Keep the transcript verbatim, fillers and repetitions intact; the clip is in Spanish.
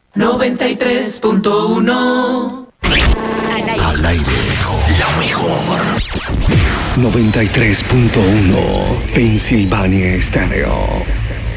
noventa y tres punto uno. Al aire, la mejor. noventa y tres punto uno, Pensilvania Estéreo.